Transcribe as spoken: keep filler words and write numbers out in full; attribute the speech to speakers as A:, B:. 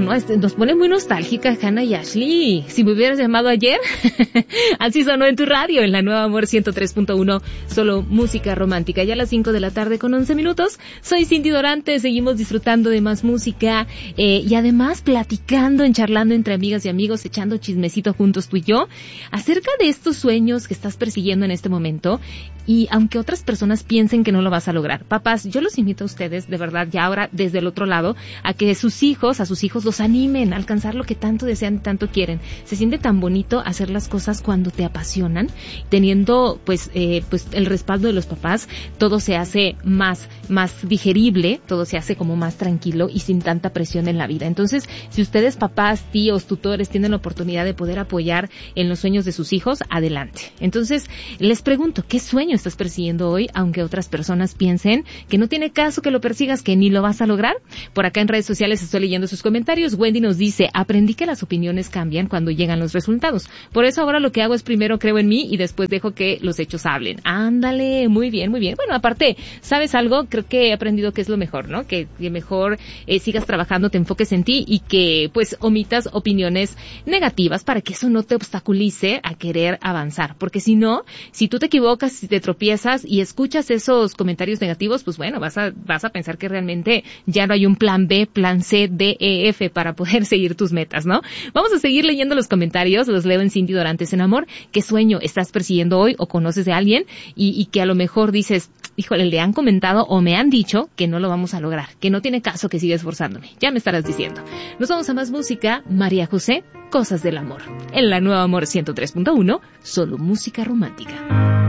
A: ¿no? Este, nos pone muy nostálgica Hannah y Ashley. Si me hubieras llamado ayer, así sonó en tu radio, en la Nueva Amor ciento tres punto uno, solo música romántica. Ya a las cinco de la tarde con once minutos. Soy Cindy Dorante, seguimos disfrutando de más música eh, y además platicando, encharlando entre amigas y amigos, echando chismecito juntos tú y yo, acerca de estos sueños que estás persiguiendo en este momento. Y aunque otras personas piensen que no lo vas a lograr, papás, yo los invito a ustedes, de verdad, ya ahora desde el otro lado, a que sus hijos, a sus hijos los animen a alcanzar lo que tanto desean, tanto quieren. Se siente tan bonito hacer las cosas cuando te apasionan, teniendo pues eh, pues el respaldo de los papás, todo se hace más más digerible, todo se hace como más tranquilo y sin tanta presión en la vida. Entonces, si ustedes, papás, tíos, tutores, tienen la oportunidad de poder apoyar en los sueños de sus hijos, adelante. Entonces, les pregunto, ¿qué sueño estás persiguiendo hoy, aunque otras personas piensen que no tiene caso que lo persigas, que ni lo vas a lograr? Por acá en redes sociales estoy leyendo sus comentarios. Wendy nos dice, aprendí que las opiniones cambian cuando llegan los resultados. Por eso ahora lo que hago es primero creo en mí y después dejo que los hechos hablen. Ándale, muy bien, muy bien. Bueno, aparte, ¿sabes algo? Creo que he aprendido que es lo mejor, ¿no? Que, que mejor eh, sigas trabajando, te enfoques en ti y que pues omitas opiniones negativas para que eso no te obstaculice a querer avanzar. Porque si no, si tú te equivocas, si te tropiezas y escuchas esos comentarios negativos, pues bueno, vas a vas a pensar que realmente ya no hay un plan B, plan C, D, E, F para poder seguir tus metas, ¿no? Vamos a seguir leyendo los comentarios, los leo en Cindy Dorantes en Amor. ¿Qué sueño estás persiguiendo hoy o conoces de alguien y, y que a lo mejor dices, híjole, le han comentado o me han dicho que no lo vamos a lograr, que no tiene caso que siga esforzándome? Ya me estarás diciendo. Nos vamos a más música. María José, Cosas del Amor. En la Nueva Amor ciento tres punto uno, solo música romántica.